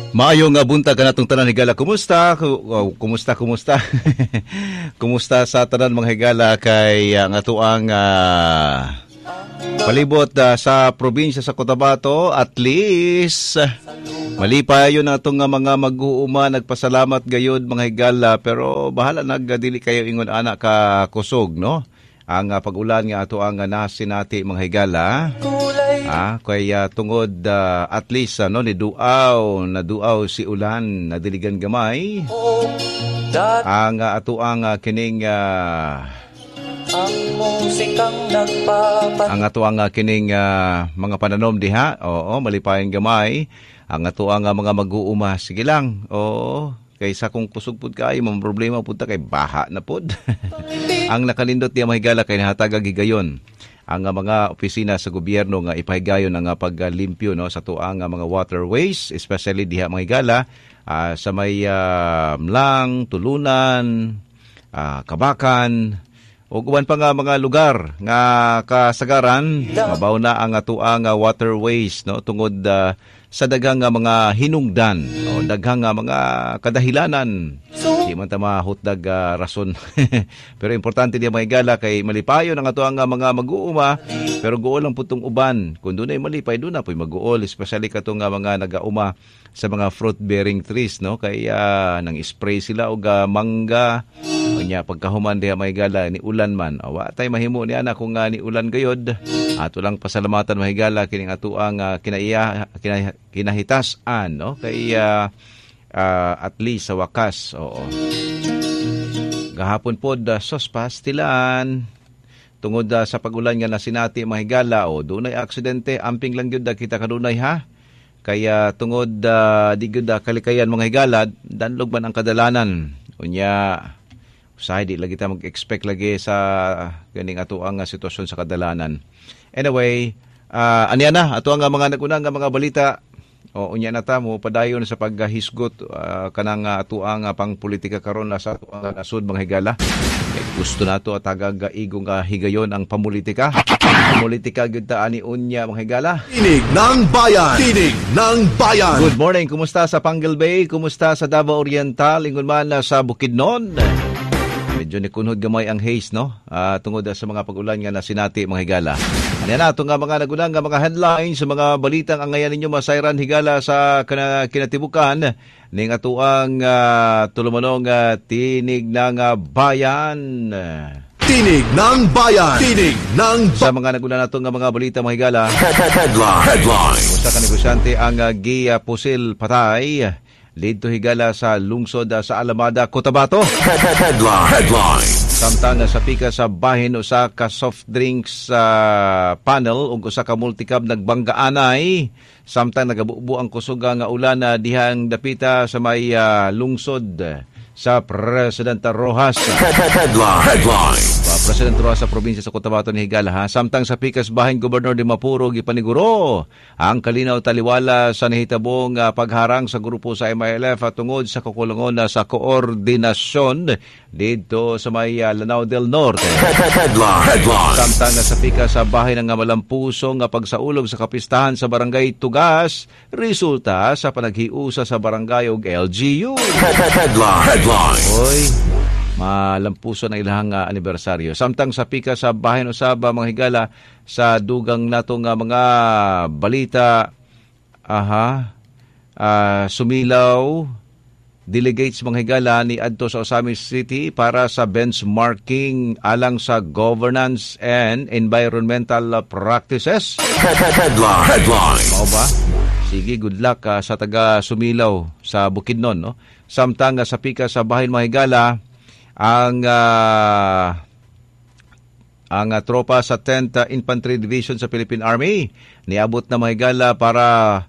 Maayong nga buntag kanatong tanan higala. Kumusta? Kumusta? Kumusta sa tanan mga higala kay ang atuang palibot sa probinsya sa Cotabato, at least malipay yun atong mga mag-uuma, nagpasalamat gayud mga higala, pero bahala nagdili kayo ingon anak ka kusog, no? Ang pag-ulan nga ato ang nasinati mga higala. Kaya tungod at least ni duaw si ulan na diligan gamay. Ang ato ang kining ang musikang ang ato ang kining mga pananom diha. Oo, malipayan gamay. Ang ato ang mga mag-uuma, sige lang. Oo. Kaysa kung kusog pud kay mga problema pud ta kay baha na pud. Ang nakalindot niya mahigala kay nahatag gigayon ang mga opisina sa gobyerno nga ipahigayon ang paglimpyo no sa tuang mga waterways, especially diha mahigala sa may Mlang, Tulunan, Kabakan ug uban pa nga mga lugar nga kasagaran mabaw na ang tuang waterways no tungod sa daghang mga hinungdan o daghang mga kadahilanan. Di man ta mahutdag rason. Pero importante diya mahigala kay malipayon ang ato ang mga mag-uuma, pero guol lang putong uban. Kung doon ay malipay, doon na po'y mag-uol, especially katong mga nag-auma sa mga fruit-bearing trees, no? Kaya nang spray sila og mangga. Kanya pagkahuman diya mahigala ni ulan man. Awa tay mahimo ni ana kung ni ulan gayod. Ato lang pasalamatan mahigala kining ato ang kinahitasan, no? Kay at least sa wakas, oo. Gahapon pod sos pastilan tungod sa pagulan nga nasinati mahigala o dunay aksidente amping lang gyud kita kadunay ha. Kaya tungod di gyud kalikayan mga higala danlog man ang kadalanan. Unya usahay di lagi ta mag-expect lagi sa ganing ato ang sitwasyon sa kadalanan. Anyway, aniya na ato ang mga nagunang mga balita. O unya na ta mo padayon sa paghisgot kanang atuang pangpolitika karon sa atuang nasud mga higala. Gusto nato tagag igong higayon ang pamulitika. Pamulitika gyud ta ani unya mga higala. Tinig ng bayan. Tinig ng bayan. Good morning. Kumusta sa Pangal Bay? Kumusta sa Davao Oriental? Ingon man sa Bukidnon. Medyo nikunhod gamay ang haze, no? Tungod sa mga pag-ulan nga nasinati mga higala. Ano na ito nga mga nagunang nga mga headlines sa mga balitang ang ngayon ninyo masayran higala sa kinatibukan ning atuang tulumanong tinig ng bayan. Tinig ng bayan. Tinig ng sa mga nagunang nato nga mga balita mga higala. Headline. Usa ka negosyante ang gipusil patay dito higala sa lungsod sa Alamada, Cotabato. Headline. Samtang sa pika sa bahin usa ka soft drinks panel ug usa ka multicab nagbanggaanay samtang nagabubo ang kusog nga ulan dihang dapita sa may lungsod sa Presidente Rojas. Headline. Presidente Rojas sa probinsya sa Cotabato ni higala ha. Samtang sa pikas bahin Gobernador de Mapuro gipaniguro ang kalinaw taliwala sa nahitabong pagharang sa grupo sa MILF at tungod sa kakulangon sa koordinasyon dito sa may Lanao del Norte. Headline. Samtang sa pikas sa bahin ng malampusong pagsaulog sa kapistahan sa barangay Tugas resulta sa panaghiusa sa barangay ug LGU. Headline. Oy, malampuso na ilang anibersaryo. Samtang sa pika sa bahin usaba mga higala sa dugang natong mga balita, sumilaw delegates mga higala ni adto sa Osamis City para sa benchmarking alang sa governance and environmental practices. Headline. Mao ba? Sige, good luck sa taga Sumilaw sa Bukidnon, no? Samtang sa pika sa bahin mga higala ang tropa sa 10th Infantry Division sa Philippine Army niabot na mga higala para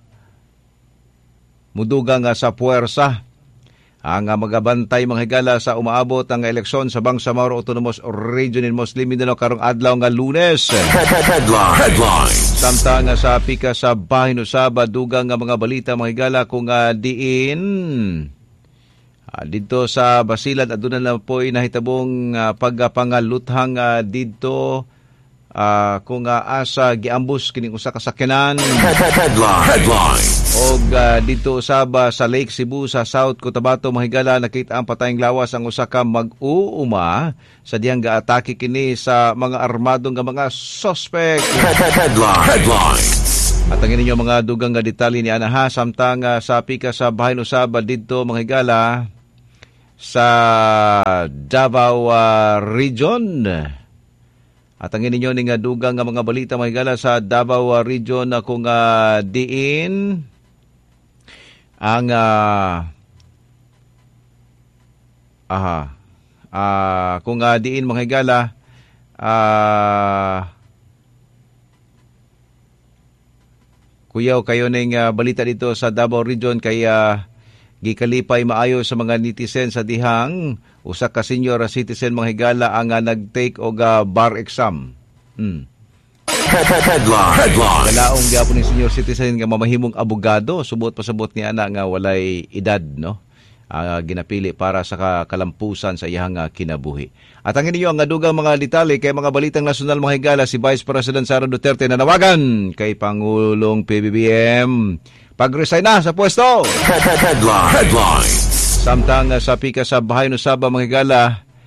mudugang sa puwersa ang magabantay mga higala sa umaabot ang eleksyon sa Bangsamoro Autonomous Region in Muslim Mindanao karong adlaw nga Lunes. Headline. Samtang sa pika sa bahin usaba dugang nga mga balita mga higala kung diin dito sa Basilan aduna na po'y nahitabong pagpangaluthang dito kung asa giambus kining usa ka sakyanan. Headline. Og dito usaba sa Lake Cebu sa South Cotabato mahigala nakita ang patayng lawas ang usa ka mag-uuma sa diyang gaatake kini sa mga armadong nga mga suspect. Headline. At ang inyong mga dugang nga detalye ni Anaha samtang sa pika sa bahayan usaba dito mahigala sa Davao Region. At ang inyong nga dugang nga mga balita mahigala sa Davao Region kung diin ang kung diin mga higala kuyaw kayo ning balita dito sa Davao Region kaya gikalipay maayo sa mga netizen sa dihang usa ka senior citizen mga higala ang nag-take og bar exam. Headline. Kalaong gyapon ni senior citizen nga mamahimong abogado, subot pasabot ni ana nga walay edad, no? Ginapili para sa kalampusan sa iyang kinabuhi. At ang inyo ang dugang mga detalye kay mga balitang nasyonal mga higala si Vice President Sara Duterte na nawagan kay Pangulong PBBM pag-resign na sa pwesto. Headline. Samtang sa pika sa bahayan usaba mga higala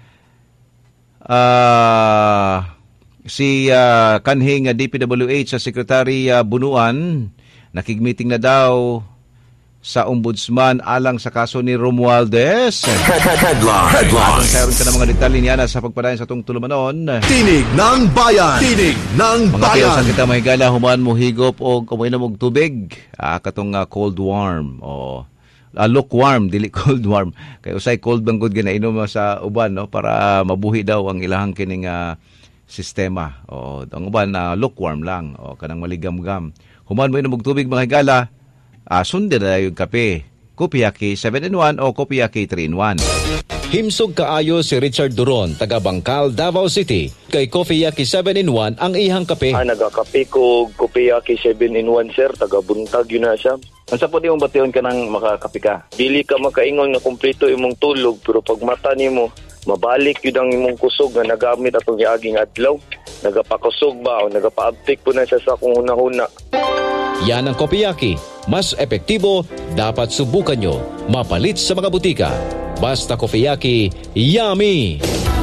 si kanhing DPWH sa Secretary Bunuan nakigmeeting na daw sa ombudsman alang sa kaso ni Romualdez. Headline. Sayron ka ng mga detalye niya sa pagpadayon sa itong tulumanon. Tinig ng bayan. Tinig ng Mga bayan. sa kita mahigala, humaan mo higop o kumain mong tubig. Katong cold warm. Lukewarm, dili cold warm. Kaya usay cold bang good ginainom sa uban, no? Para mabuhi daw ang ilahang kining sistema. Ang uban lukewarm lang. Kanang maligam-gam. Humaan mo mong tubig mga higala. Sundin na yung kape. Kopiyaki 7-in-1 o Kopiyaki 3-in-1. Himsog kaayo si Richard Duron, taga Bangkal, Davao City. Kay Kopiyaki 7-in-1 ang ihang kape. Nagakape ko Kopiyaki 7-in-1 sir, taga Buntag yun na siya. Ang sa pwede mong bation ka ng makakape ka. Dili ka makaingon na kumpleto imong tulog, pero pag mata nimo mabalik yun ang imong kusog na nagamit atong giaging adlaw. Nagapakusog ba o nagapaabtik po na siya sa kung huna-huna. Yan ang Kopiyaki. Mas epektibo, dapat subukan nyo. Mapalit sa mga butika. Basta Kopiyaki, yummy!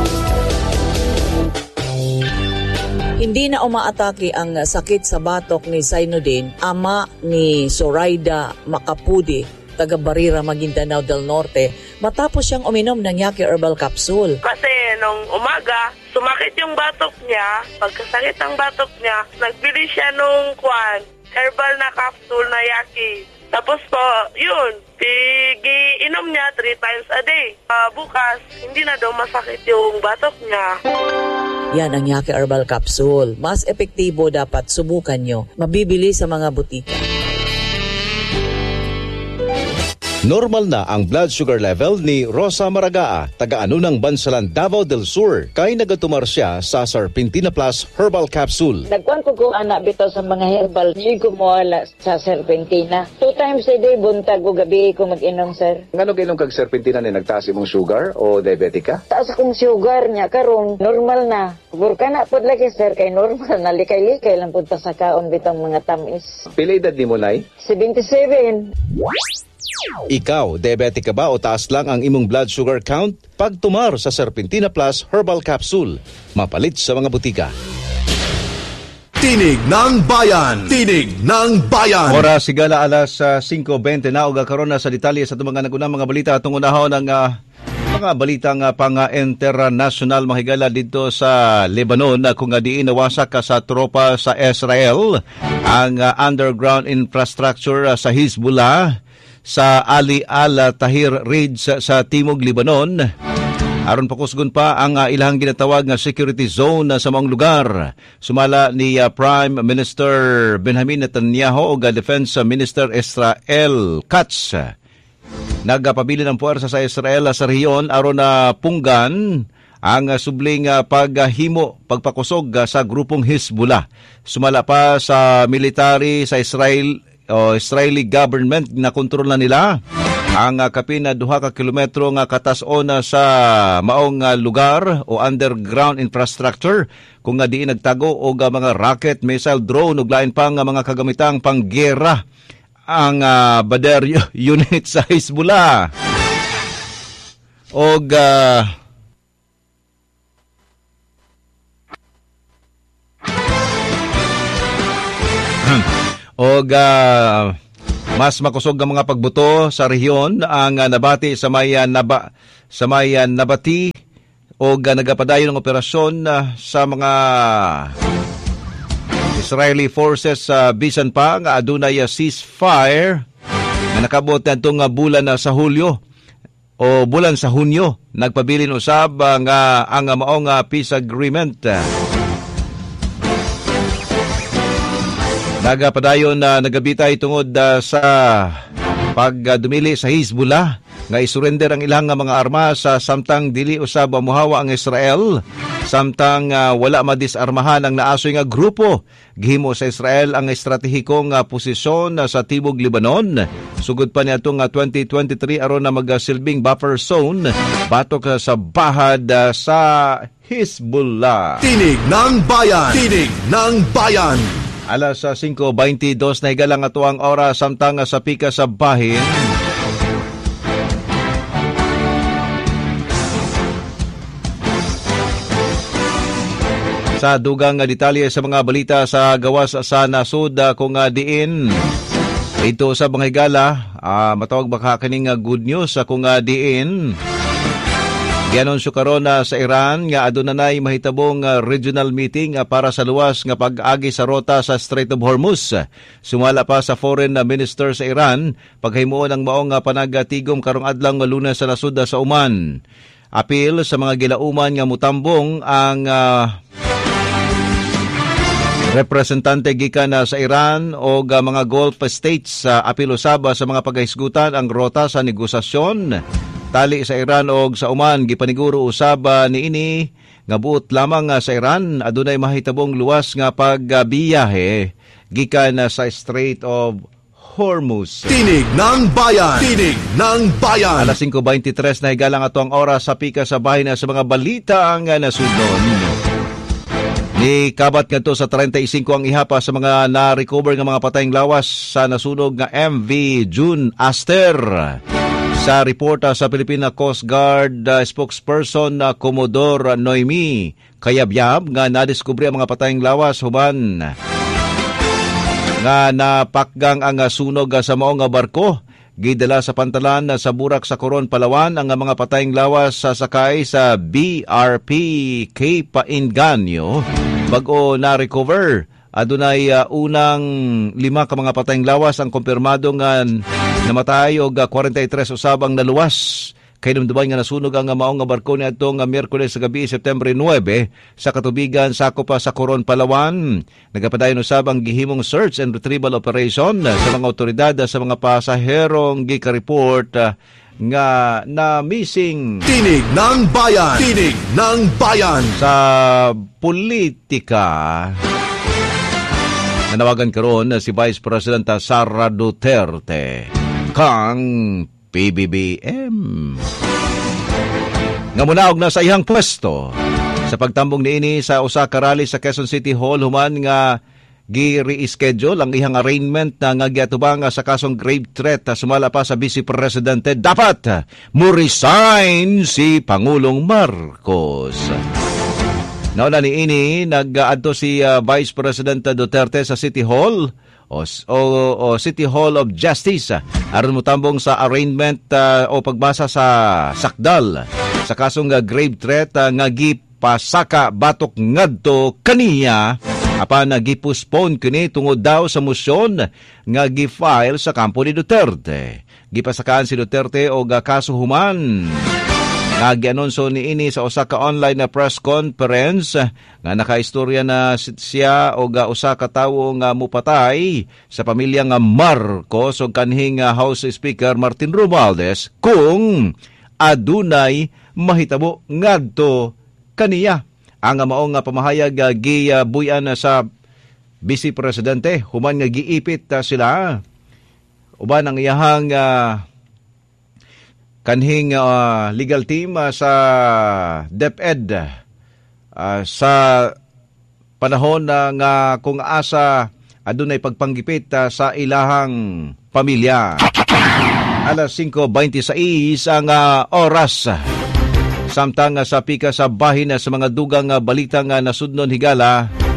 Hindi na umaatake ang sakit sa batok ni Zainuddin, ama ni Zoraida Macapudi, taga Barira, Maguindanao del Norte, matapos siyang uminom ng Yaki Herbal Capsule. Kasi nung umaga, sumakit yung batok niya. Pagkasakit ng batok niya, nagbili siya nung herbal na capsule na Yaki. Tapos po, yun, inom niya 3 times a day. Bukas, hindi na daw masakit yung batok niya. Yan ang Yaki Herbal Capsule. Mas epektibo, dapat subukan nyo. Mabibili sa mga butika. Normal na ang blood sugar level ni Rosa Maragaa, taga-ano ng Bansalan, Davao del Sur, kay nagatumar siya sa Serpentina Plus Herbal Capsule. Nagkuhan ko anak bitaw sa mga herbal. Hindi ko mawala sa Serpentina. 2 times a day, buntag o gabi ko mag-inom, sir. Ngano kainom kag Serpentina ni nagtaas imong sugar o diabetic ka? Taas akong sugar niya, karon normal na. Burka na po lagi, sir, kay normal na. Likay-likay lang po sa kaon bitang mga tamis. Pila edad nimo nay? 77. Ikaw, diabetic ka ba o taas lang ang imong blood sugar count? Pagtumar sa Serpentina Plus Herbal Capsule. Mapalit sa mga butika. Tinig ng bayan. Tinig ng bayan. Oras sigala alas 5:20 na uga karon na sa detalye sa itong mga nagunang mga balita atong unahon ng mga balitang pang-international mahigala dito sa Lebanon kung diin nawasak sa tropa sa Israel ang underground infrastructure sa Hezbollah sa Ali al-Tahrir Ridge sa Timog Lebanon. Aron pakusgon pa ang ilahang ginatawag nga security zone sa maong lugar. Sumala ni Prime Minister Benjamin Netanyahu o Defense Minister Israel Katz. Nagpabili ng puwersa sa Israel sa rehiyon aron na punggan ang subling paghimo, pagpakusog sa grupong Hezbollah. Sumala pa sa military sa Israeli government na kontrol na nila ang kapin na 2 kilometro nga katas-on sa maong lugar o underground infrastructure kung nga diin nagtago og mga rocket, missile, drone ug lain pang mga kagamitang panggera ang Badr unit sa Hezbollah. Og mas makusog ang mga pagbuto sa rehiyon ang nabati sa may nabati o nagapadayon ng operasyon sa mga Israeli forces sa bisan pa nga adunay ceasefire nga nakabot natong bulan sa Hulyo o bulan sa Hunyo. Nagpabilin usab nga ang maong peace agreement. Nagapadayon na nagabitay tungod sa pagdumili sa Hezbollah nga isurrender ang ilang mga armas samtang dili usab mohawa ang Israel samtang wala madisarmahan ang naasoy nga grupo. Gihimo sa Israel ang estratehikong posisyon sa tibok Lebanon. Sugod pa niadtong 2023 aron na magsilbing buffer zone batok sa bahad sa Hezbollah. Tinig ng Bayan. Tinig ng Bayan. Alas 5:22 na higalang ato ang oras samtang sa pika sa bahin. Sa dugang detalye sa mga balita sa gawas sa nasud kung diin ito sa mga higala, matawag baka kaning good news kung diin gianunsyo karon sa Iran nga adunay mahitabong regional meeting para sa luwas nga pag-agi sa rota sa Strait of Hormuz. Sumala pa sa foreign minister sa Iran paghimuon ang maong panagatigom karong adlang Lunes sa nasud sa Oman. Apil sa mga gilauman nga mutambong ang representante gikan sa Iran o mga Gulf states apil usab sa mga paghisgutan ang rota sa negosasyon. Tali sa Iran o sa Oman gipaniguro usab niini nga buot lamang sa Iran adunay mahitabong luwas nga pagbiyahe gikan sa Strait of Hormuz. Tinig ng Bayan. Tinig ng Bayan. Alas 5:23 na higalang ato ang oras sa pika sa bahin sa mga balita ang nasudnon. Ni kabat ngadto sa 35 ang ihapa sa mga na-recover nga mga patayng lawas sa nasunog nga MV June Aster. Sa report sa Philippine Coast Guard spokesperson Commodore Noemi Kayabyab nga nadiskubre ang mga patayng lawas human nga napakgang ang sunog sa maong barko. Gidala sa pantalan sa Burak sa Coron, Palawan ang mga patayng lawas sa sakay sa BRP Cape Inganyo. Bago na-recover, adunay unang 5 ka mga patayng lawas ang kumpirmado nga namatay og 43 usab ang naluwas. Kay dumduman nga nasunog ang maong barko niadtong Miyerkules sa gabi September 9 sa katubigan sakop sa Coron, Palawan. Nagapadayon usab ang gihimong search and retrieval operation sa mga otoridad sa mga pasaherong gika-report nga na missing. Tinig ng Bayan. Tinig ng Bayan. Sa politika, nanawagan karon si Vice President Sara Duterte kang PBBM nga munaog na sa iyang pwesto sa pagtambong niini sa usa ka rally sa Quezon City Hall human nga gi-reschedule ang ihang arraignment na nga giatubang sa kasong grave threat. Sumala pa sa Vice Presidente dapat mo resign si Pangulong Marcos. Nauna niini nag-adto si Vice President Duterte sa City Hall o City Hall of Justice aron motambong sa arraignment o pagbasa sa sakdal sa kasong grave threat nga gipasaka batok ngadto kaniya apan gipuspone kini tungod daw sa motion nga gi-file sa kampo ni Duterte. Gipasakaan si Duterte og kaso human nga gianunso niini sa usa ka online na press conference nga nakaistorya na siya og usa ka tawo nga mupatay sa pamilya nga Marcos ug kanhing House Speaker Martin Romualdez kung adunay mahitabo ngadto kaniya. Ang maong pamahayag gibuyan sa Vice Presidente human nga giipit sila uban ang iyahang kanhing legal team sa DepEd sa panahon nga kung asa adunay pagpanggipit sa ilahang pamilya. Alas 5:26 ang oras. Samtang sa pika sa bahin sa mga dugang balitang nasudnon higala,